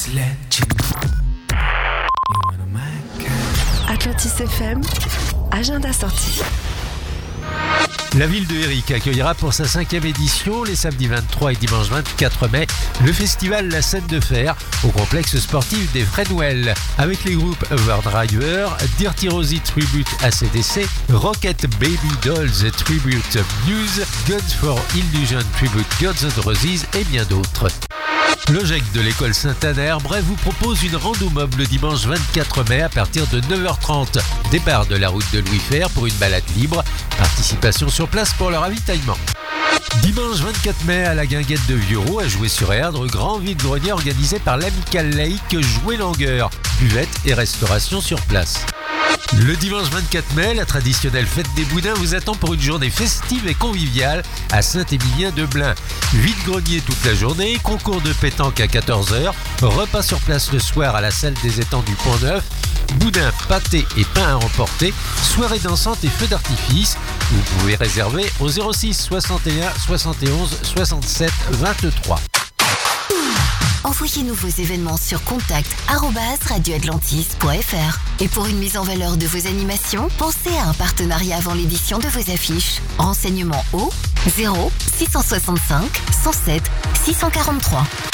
Atlantis FM, agenda sorti. La ville de Éric accueillera pour sa 5e édition, les samedis 23 et dimanche 24 mai, le festival La Scène de Fer au complexe sportif des Fresnouel, avec les groupes Overdriver, Dirty Rosie Tribute AC/DC, Rocket Baby Dolls Tribute Muse, Guns for Illusion Tribute Guns N' Roses et bien d'autres. Le GEC de l'école Saint-Aner-Bray vous propose une rando mob le dimanche 24 mai à partir de 9h30. Départ de la route de Louis Fer pour une balade libre. Participation sur place pour le ravitaillement. Dimanche 24 mai à la Guinguette de Vieuxroux à Jouer-sur-Erdre, grand vide-grenier organisé par l'amicale laïque Jouer Langueur. Buvette et restauration sur place. Le dimanche 24 mai, la traditionnelle fête des Boudins vous attend pour une journée festive et conviviale à Saint-Émilien-de-Blain. Vide-grenier toute la journée, concours de pétanque à 14h, repas sur place le soir à la salle des étangs du Pont-Neuf, boudin, pâté et pain à emporter, soirée dansante et feux d'artifice. Vous pouvez réserver au 06 61 71 67 23. Envoyez-nous vos événements sur contact@radioatlantis.fr. Et pour une mise en valeur de vos animations, pensez à un partenariat avant l'édition de vos affiches. Renseignements au 0 665 107 643.